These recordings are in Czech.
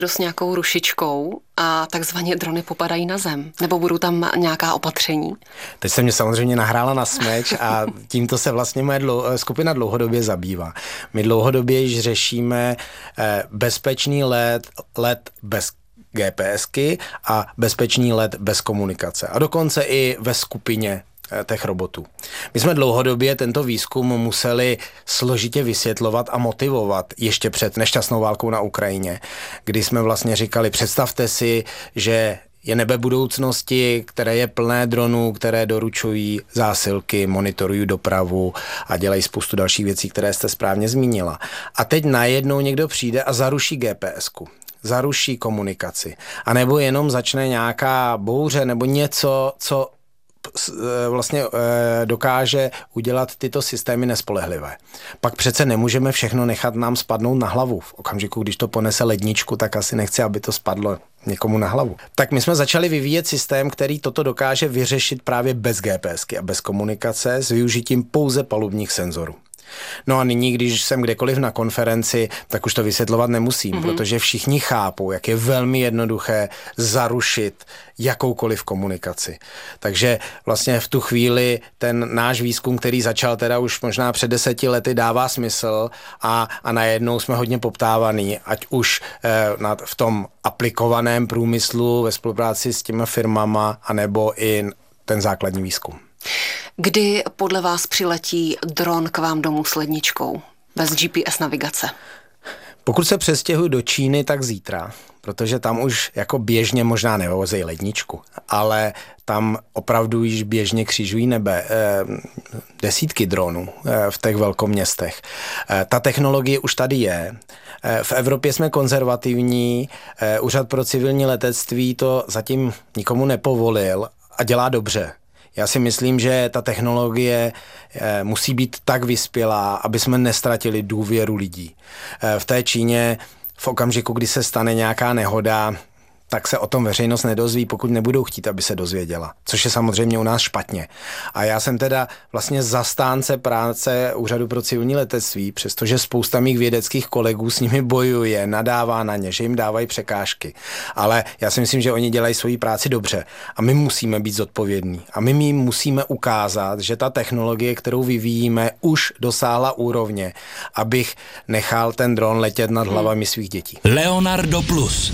s nějakou rušičkou a takzvaně drony popadají na zem? Nebo budou tam nějaká opatření? Teď se mě samozřejmě nahrála na smeč a tímto se vlastně moje skupina dlouhodobě zabývá. My dlouhodobě již řešíme bezpečný let bez GPSky a bezpečný let bez komunikace. A dokonce i ve skupině těch robotů. My jsme dlouhodobě tento výzkum museli složitě vysvětlovat a motivovat ještě před nešťastnou válkou na Ukrajině, kdy jsme vlastně říkali, představte si, že je nebe budoucnosti, které je plné dronů, které doručují zásilky, monitorují dopravu a dělají spoustu dalších věcí, které jste správně zmínila. A teď najednou někdo přijde a zaruší GPSku. Zaruší komunikaci. A nebo jenom začne nějaká bouře nebo něco, co vlastně dokáže udělat tyto systémy nespolehlivé. Pak přece nemůžeme všechno nechat nám spadnout na hlavu. V okamžiku, když to ponese ledničku, tak asi nechci, aby to spadlo někomu na hlavu. Tak my jsme začali vyvíjet systém, který toto dokáže vyřešit právě bez GPSky a bez komunikace s využitím pouze palubních senzorů. No a nyní, když jsem kdekoliv na konferenci, tak už to vysvětlovat nemusím, protože všichni chápou, jak je velmi jednoduché zarušit jakoukoliv komunikaci. Takže vlastně v tu chvíli ten náš výzkum, který začal teda už možná před 10 lety, dává smysl a najednou jsme hodně poptávaný, ať už v tom aplikovaném průmyslu ve spolupráci s těma firmama, anebo i ten základní výzkum. Kdy podle vás přiletí dron k vám domů s ledničkou bez GPS navigace? Pokud se přestěhuji do Číny, tak zítra, protože tam už jako běžně možná nevozejí ledničku, ale tam opravdu již běžně křižují nebe desítky dronů v těch velkoměstech. Ta technologie už tady je. V Evropě jsme konzervativní, Úřad pro civilní letectví to zatím nikomu nepovolil a dělá dobře. Já si myslím, že ta technologie musí být tak vyspělá, aby jsme nestratili důvěru lidí. V té Číně v okamžiku, kdy se stane nějaká nehoda, tak se o tom veřejnost nedozví, pokud nebudou chtít, aby se dozvěděla. Což je samozřejmě u nás špatně. A já jsem teda vlastně zastánce práce Úřadu pro civilní letectví, přestože spousta mých vědeckých kolegů s nimi bojuje, nadává na ně, že jim dávají překážky. Ale já si myslím, že oni dělají svoji práci dobře. A my musíme být zodpovědní. A my jim musíme ukázat, že ta technologie, kterou vyvíjíme, už dosáhla úrovně, abych nechal ten dron letět nad hlavami svých dětí. Leonardo Plus.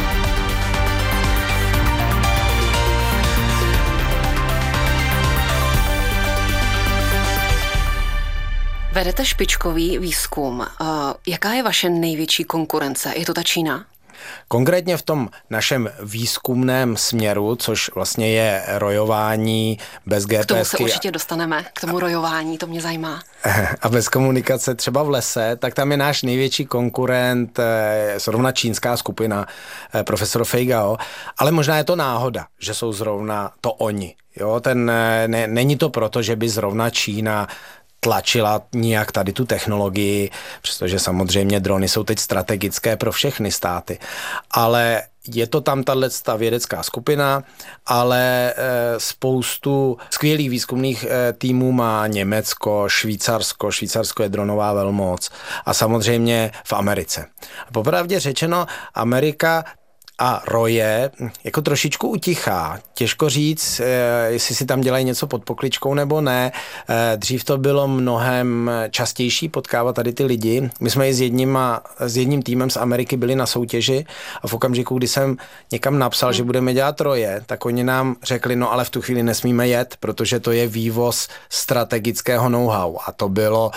Vedete špičkový výzkum. Jaká je vaše největší konkurence? Je to ta Čína? Konkrétně v tom našem výzkumném směru, což vlastně je rojování bez GPSky. K tomu se určitě dostaneme, k tomu rojování, to mě zajímá. A bez komunikace třeba v lese, tak tam je náš největší konkurent zrovna čínská skupina profesor Fei Gao, ale možná je to náhoda, že jsou zrovna to oni. Jo, není to proto, že by zrovna Čína tlačila nijak tady tu technologii, přestože samozřejmě drony jsou teď strategické pro všechny státy. Ale je to tam ta vědecká skupina, ale spoustu skvělých výzkumných týmů má Německo, Švýcarsko. Švýcarsko je dronová velmoc a samozřejmě v Americe. Popravdě řečeno, Amerika a roje jako trošičku utichá. Těžko říct, jestli si tam dělají něco pod pokličkou nebo ne. Dřív to bylo mnohem častější potkávat tady ty lidi. My jsme i s jedním týmem z Ameriky byli na soutěži a v okamžiku, kdy jsem někam napsal, že budeme dělat roje, tak oni nám řekli, no ale v tu chvíli nesmíme jet, protože to je vývoz strategického know-how a to bylo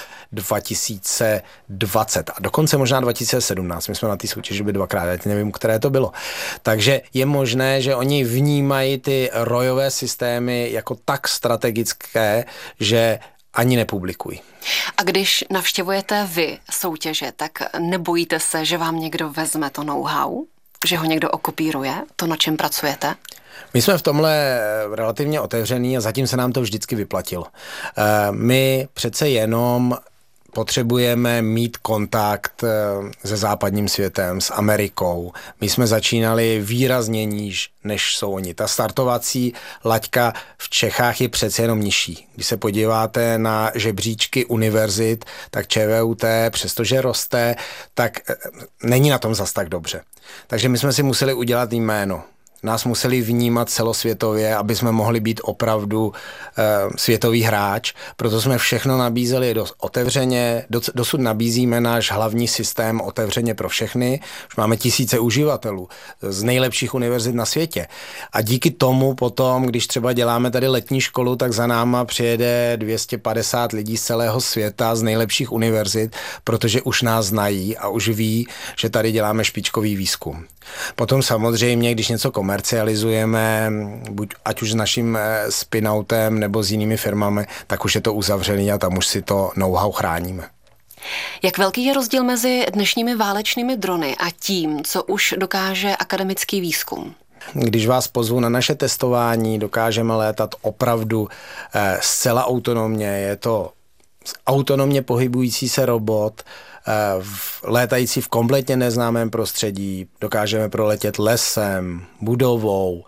2020 a dokonce možná 2017. My jsme na té soutěži byli dvakrát, já nevím, které to bylo. Takže je možné, že oni vnímají ty rojové systémy jako tak strategické, že ani nepublikují. A když navštěvujete vy soutěže, tak nebojíte se, že vám někdo vezme to know-how? Že ho někdo okopíruje? To, na čem pracujete? My jsme v tomhle relativně otevřený a zatím se nám to vždycky vyplatilo. My přece jenom potřebujeme mít kontakt se západním světem, s Amerikou. My jsme začínali výrazně níž, než jsou oni. Ta startovací laťka v Čechách je přece jenom nižší. Když se podíváte na žebříčky univerzit, tak ČVUT, přestože roste, tak není na tom zas tak dobře. Takže my jsme si museli udělat jméno. Nás museli vnímat celosvětově, aby jsme mohli být opravdu světový hráč. Proto jsme všechno nabízeli otevřeně. Dosud nabízíme náš hlavní systém otevřeně pro všechny. Už máme tisíce uživatelů z nejlepších univerzit na světě. A díky tomu potom, když třeba děláme tady letní školu, tak za náma přijede 250 lidí z celého světa z nejlepších univerzit, protože už nás znají a už ví, že tady děláme špičkový výzkum. Potom samozřejmě, když něco komercializujeme, ať už s naším spin-outem nebo s jinými firmami, tak už je to uzavřený a tam už si to know-how chráníme. Jak velký je rozdíl mezi dnešními válečnými drony a tím, co už dokáže akademický výzkum? Když vás pozvu na naše testování, dokážeme létat opravdu zcela autonomně. Je to autonomně pohybující se robot, létající v kompletně neznámém prostředí, dokážeme proletět lesem, budovou.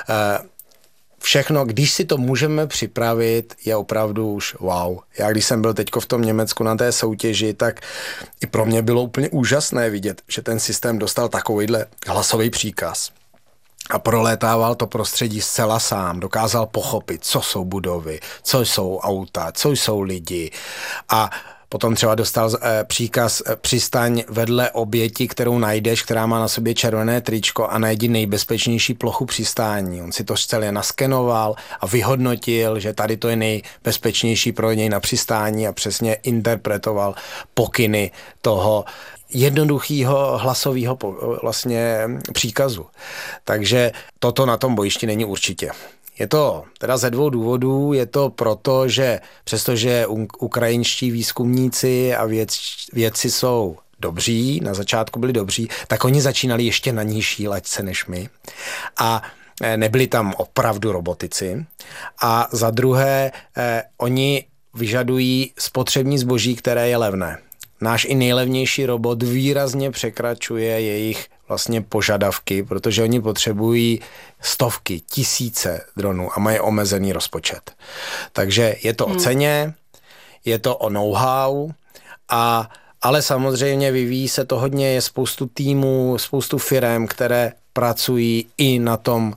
Všechno, když si to můžeme připravit, je opravdu už wow. Já když jsem byl teďko v tom Německu na té soutěži, tak i pro mě bylo úplně úžasné vidět, že ten systém dostal takovýhle hlasový příkaz. A prolétával to prostředí zcela sám, dokázal pochopit, co jsou budovy, co jsou auta, co jsou lidi. A potom třeba dostal příkaz přistaň vedle oběti, kterou najdeš, která má na sobě červené tričko a najdi nejbezpečnější plochu přistání. On si to celé naskenoval a vyhodnotil, že tady to je nejbezpečnější pro něj na přistání a přesně interpretoval pokyny toho jednoduchého hlasového vlastně příkazu. Takže toto na tom bojišti není určitě. Je to teda ze 2 důvodů. Je to proto, že přestože ukrajinští výzkumníci a vědci jsou dobří, na začátku byli dobří, tak oni začínali ještě na nižší laťce než my. A nebyli tam opravdu robotici. A za druhé, oni vyžadují spotřební zboží, které je levné. Náš i nejlevnější robot výrazně překračuje jejich vlastně požadavky, protože oni potřebují stovky, tisíce dronů a mají omezený rozpočet. Takže je to o ceně, je to o know-how, ale samozřejmě vyvíjí se to hodně, je spoustu týmů, spoustu firem, které pracují i na tom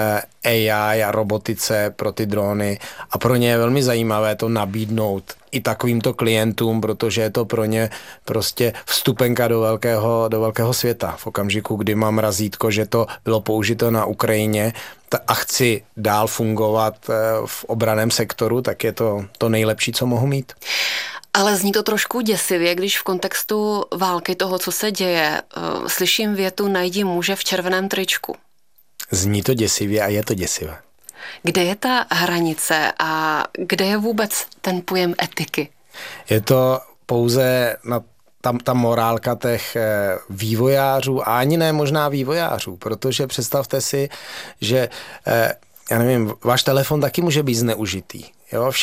AI a robotice pro ty drony a pro ně je velmi zajímavé to nabídnout i takovýmto klientům, protože je to pro ně prostě vstupenka do velkého světa. V okamžiku, kdy mám razítko, že to bylo použito na Ukrajině a chci dál fungovat v obranném sektoru, tak je to nejlepší, co mohu mít. Ale zní to trošku děsivě, když v kontextu války toho, co se děje, slyším větu najdi muže v červeném tričku. Zní to děsivě a je to děsivé. Kde je ta hranice a kde je vůbec ten pojem etiky? Je to pouze ta morálka těch vývojářů a ani ne možná vývojářů, protože představte si, že já nevím, váš telefon taky může být zneužitý. Jo?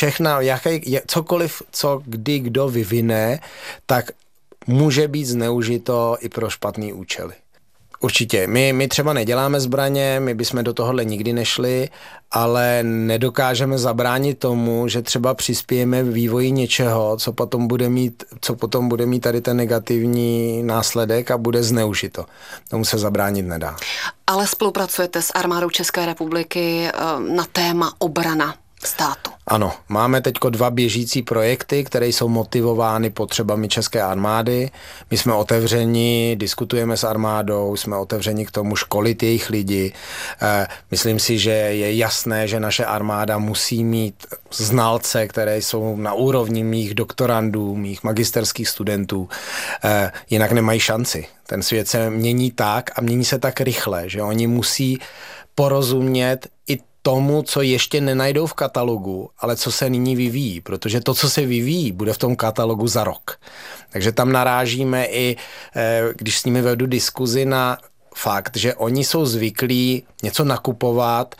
Cokoliv, co kdy kdo vyvine, tak může být zneužito i pro špatný účely. Určitě. My třeba neděláme zbraně, my bychom do tohohle nikdy nešli, ale nedokážeme zabránit tomu, že třeba přispějeme v vývoji něčeho, co potom bude mít tady ten negativní následek a bude zneužito. Tomu se zabránit nedá. Ale spolupracujete s armádou České republiky na téma obrana státu. Ano, máme teďko 2 běžící projekty, které jsou motivovány potřebami české armády. My jsme otevřeni, diskutujeme s armádou, jsme otevřeni k tomu školit jejich lidi. Myslím si, že je jasné, že naše armáda musí mít znalce, které jsou na úrovni mých doktorandů, mých magisterských studentů. Jinak nemají šanci. Ten svět se mění tak a mění se tak rychle, že oni musí porozumět i tomu, co ještě nenajdou v katalogu, ale co se nyní vyvíjí, protože to, co se vyvíjí, bude v tom katalogu za rok. Takže tam narážíme i, když s nimi vedu diskuzi na fakt, že oni jsou zvyklí něco nakupovat,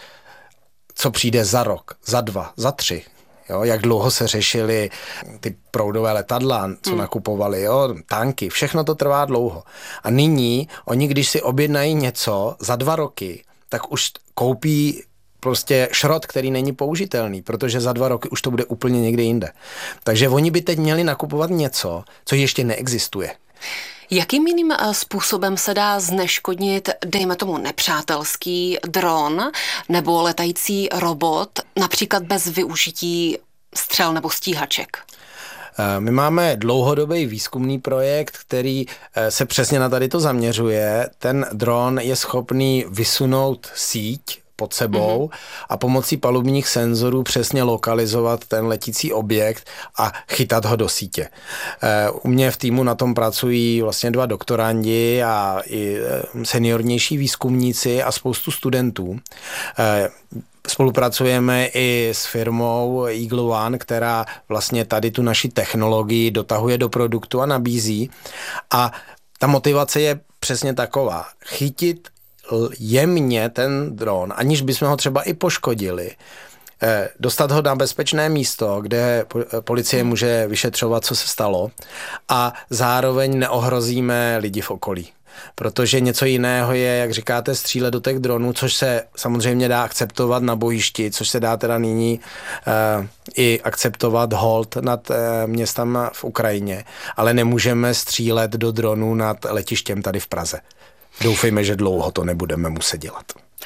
co přijde za rok, za 2, za 3. Jo, jak dlouho se řešily ty proudové letadla, co nakupovali, jo, tanky, všechno to trvá dlouho. A nyní oni, když si objednají něco za 2 roky, tak už koupí prostě šrot, který není použitelný, protože za 2 roky už to bude úplně někde jinde. Takže oni by teď měli nakupovat něco, co ještě neexistuje. Jakým jiným způsobem se dá zneškodnit, dejme tomu, nepřátelský dron nebo letající robot, například bez využití střel nebo stíhaček? My máme dlouhodobý výzkumný projekt, který se přesně na tady to zaměřuje. Ten dron je schopný vysunout síť pod sebou a pomocí palubních senzorů přesně lokalizovat ten letící objekt a chytat ho do sítě. U mě v týmu na tom pracují vlastně 2 doktorandi a i seniornější výzkumníci a spoustu studentů. Spolupracujeme i s firmou Eagle One, která vlastně tady tu naši technologii dotahuje do produktu a nabízí. A ta motivace je přesně taková. Chytit jemně ten dron, aniž bychom ho třeba i poškodili, dostat ho na bezpečné místo, kde policie může vyšetřovat, co se stalo, a zároveň neohrozíme lidi v okolí. Protože něco jiného je, jak říkáte, střílet do těch dronů, což se samozřejmě dá akceptovat na bojišti, což se dá teda nyní i akceptovat hold nad městama v Ukrajině, ale nemůžeme střílet do dronů nad letištěm tady v Praze. Doufejme, že dlouho to nebudeme muset dělat.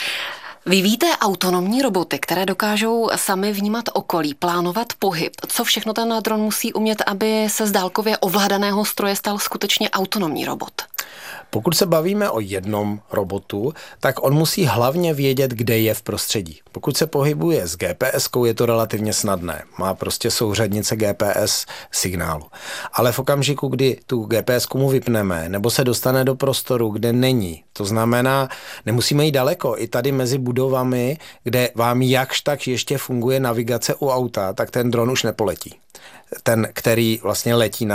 Vyvíjíte autonomní roboty, které dokážou sami vnímat okolí, plánovat pohyb. Co všechno ten dron musí umět, aby se z dálkově ovládaného stroje stal skutečně autonomní robot? Pokud se bavíme o jednom robotu, tak on musí hlavně vědět, kde je v prostředí. Pokud se pohybuje s GPS-kou, je to relativně snadné. Má prostě souřadnice GPS signálu. Ale v okamžiku, kdy tu GPS-ku mu vypneme, nebo se dostane do prostoru, kde není, to znamená, nemusíme jít daleko, i tady mezi budovami, kde vám jakž tak ještě funguje navigace u auta, tak ten dron už nepoletí. Ten, který vlastně letí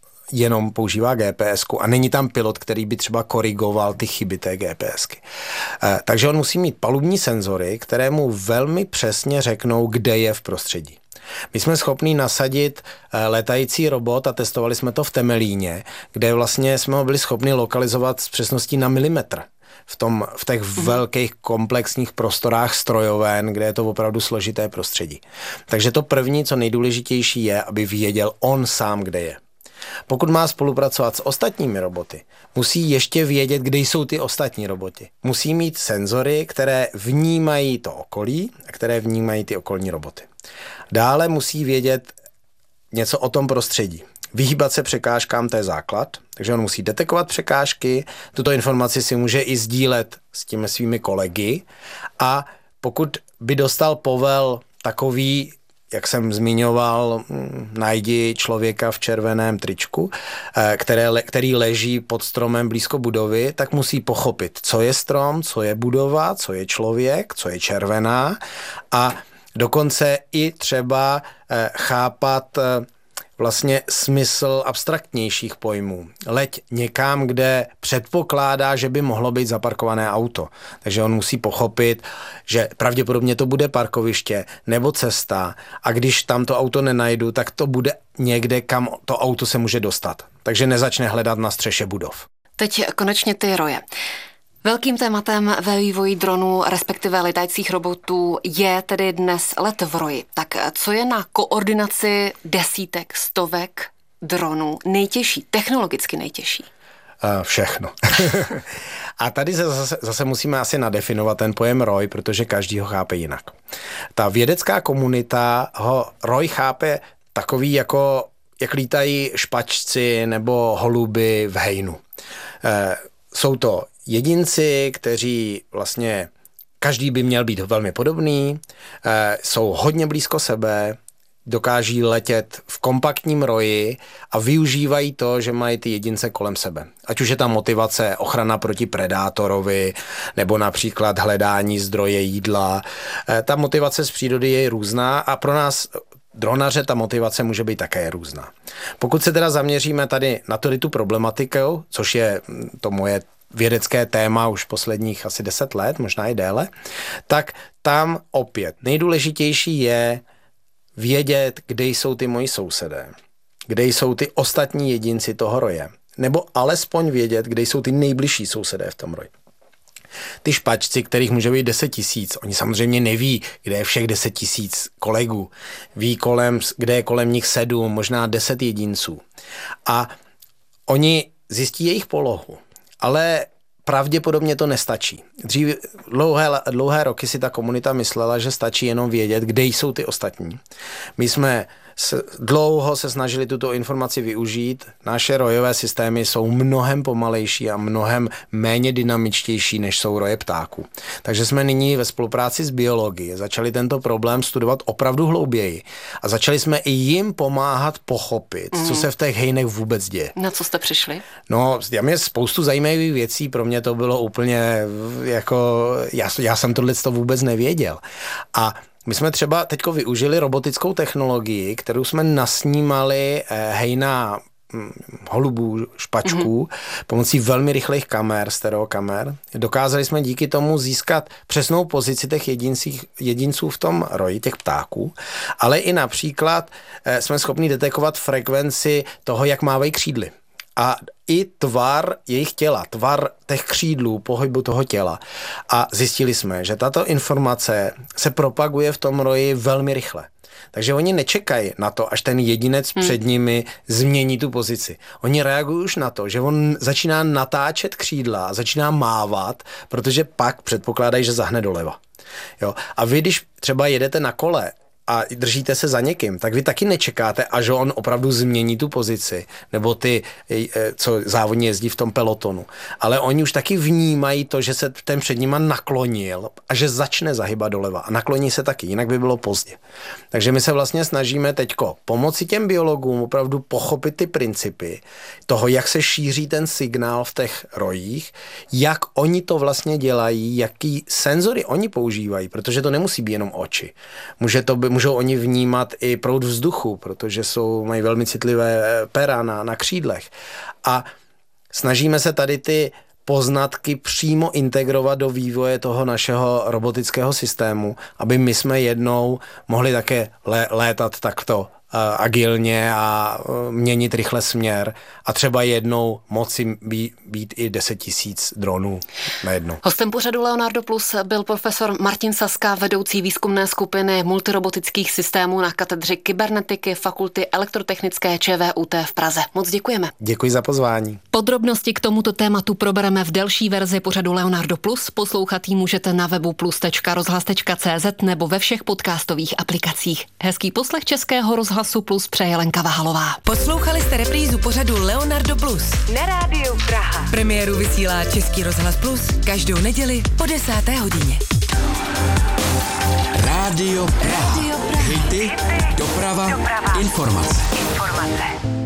jenom používá GPSku a není tam pilot, který by třeba korigoval ty chyby té GPSky. Takže on musí mít palubní senzory, které mu velmi přesně řeknou, kde je v prostředí. My jsme schopni nasadit letající robot a testovali jsme to v Temelíně, kde vlastně jsme ho byli schopni lokalizovat s přesností na milimetr. V těch velkých komplexních prostorách strojoven, kde je to opravdu složité prostředí. Takže to první, co nejdůležitější je, aby věděl on sám, kde je. Pokud má spolupracovat s ostatními roboty, musí ještě vědět, kde jsou ty ostatní roboty. Musí mít senzory, které vnímají to okolí a které vnímají ty okolní roboty. Dále musí vědět něco o tom prostředí. Vyhýbat se překážkám, to je základ, takže on musí detekovat překážky, tuto informaci si může i sdílet s těmi svými kolegy, a pokud by dostal povel takový, jak jsem zmiňoval, najdi člověka v červeném tričku, který leží pod stromem blízko budovy, tak musí pochopit, co je strom, co je budova, co je člověk, co je červená, a dokonce i třeba chápat vlastně smysl abstraktnějších pojmů. Leď někam, kde předpokládá, že by mohlo být zaparkované auto. Takže on musí pochopit, že pravděpodobně to bude parkoviště nebo cesta, a když tam to auto nenajdu, tak to bude někde, kam to auto se může dostat. Takže nezačne hledat na střeše budov. Teď konečně ty roje. Velkým tématem ve vývoji dronů, respektive letajících robotů, je tedy dnes let v roji. Tak co je na koordinaci desítek, stovek dronů nejtěžší, technologicky nejtěžší? Všechno. A tady zase musíme asi nadefinovat ten pojem ROI, protože každý ho chápe jinak. Ta vědecká komunita ROI chápe takový, jako jak lítají špačci nebo holuby v hejnu. Jsou to jedinci, kteří vlastně každý by měl být velmi podobný, jsou hodně blízko sebe, dokáží letět v kompaktním roji a využívají to, že mají ty jedince kolem sebe. Ať už je tam motivace ochrana proti predátorovi, nebo například hledání zdroje jídla. Ta motivace z přírody je různá a pro nás dronaře ta motivace může být také různá. Pokud se teda zaměříme tady na tu problematiku, což je to moje vědecké téma už posledních asi 10 let, možná i déle, tak tam opět nejdůležitější je vědět, kde jsou ty moji sousedé, kde jsou ty ostatní jedinci toho roje, nebo alespoň vědět, kde jsou ty nejbližší sousedé v tom roji. Ty špačci, kterých může být 10 000, oni samozřejmě neví, kde je všech 10 000 kolegů. Ví, kde je kolem nich 7, možná 10 jedinců. A oni zjistí jejich polohu, ale pravděpodobně to nestačí. Dřív dlouhé roky si ta komunita myslela, že stačí jenom vědět, kde jsou ty ostatní. My jsme dlouho se snažili tuto informaci využít. Naše rojové systémy jsou mnohem pomalejší a mnohem méně dynamičtější, než jsou roje ptáků. Takže jsme nyní ve spolupráci s biologií začali tento problém studovat opravdu hlouběji a začali jsme i jim pomáhat pochopit, co se v těch hejnech vůbec děje. Na co jste přišli? No, já měl spoustu zajímavých věcí, pro mě to bylo úplně jako, já jsem tohleto vůbec nevěděl. A my jsme třeba teďko využili robotickou technologii, kterou jsme nasnímali hejna holubů, špačků pomocí velmi rychlých kamer, stereokamer. Dokázali jsme díky tomu získat přesnou pozici těch jedinců v tom roji, těch ptáků, ale i například jsme schopni detekovat frekvenci toho, jak mávají křídly. A i tvar jejich těla, tvar těch křídlů, pohybu toho těla. A zjistili jsme, že tato informace se propaguje v tom roji velmi rychle. Takže oni nečekají na to, až ten jedinec před nimi změní tu pozici. Oni reagují už na to, že on začíná natáčet křídla, začíná mávat, protože pak předpokládají, že zahne doleva. Jo? A vy, když třeba jedete na kole a držíte se za někým, tak vy taky nečekáte, až on opravdu změní tu pozici, nebo ty, co závodně jezdí v tom pelotonu. Ale oni už taky vnímají to, že se ten před nima naklonil a že začne zahybat doleva. A nakloní se taky, jinak by bylo pozdě. Takže my se vlastně snažíme teďko pomoci těm biologům opravdu pochopit ty principy toho, jak se šíří ten signál v těch rojích, jak oni to vlastně dělají, jaký senzory oni používají, protože to nemusí být jenom oči. Můžou oni vnímat i proud vzduchu, protože mají velmi citlivé pera na křídlech. A snažíme se tady ty poznatky přímo integrovat do vývoje toho našeho robotického systému, aby my jsme jednou mohli také létat takto agilně a měnit rychle směr a třeba jednou moci být i 10 000 dronů najednou. Hostem pořadu Leonardo Plus byl profesor Martin Saska, vedoucí výzkumné skupiny multirobotických systémů na katedře kybernetiky Fakulty elektrotechnické ČVUT v Praze. Moc děkujeme. Děkuji za pozvání. Podrobnosti k tomuto tématu probereme v delší verzi pořadu Leonardo Plus. Poslouchat ji můžete na webu plus.rozhlas.cz nebo ve všech podcastových aplikacích. Hezký poslech Českého rozhlasu Plus přeje Lenka Vahalová. Poslouchali jste reprízu pořadu Leonardo Plus na Rádiu Praha. Premiéru vysílá Český rozhlas Plus každou neděli po 10. hodině. Rádio Praha. Hity, doprava, informace.